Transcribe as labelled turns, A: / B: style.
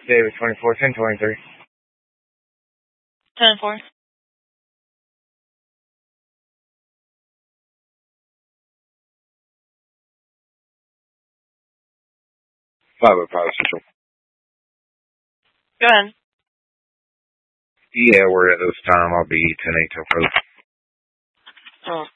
A: David 24, 1023.
B: 10-4.
A: Central.
B: Go ahead.
A: Yeah, we're at this time. I'll be 10-8 till 4.
B: Oh.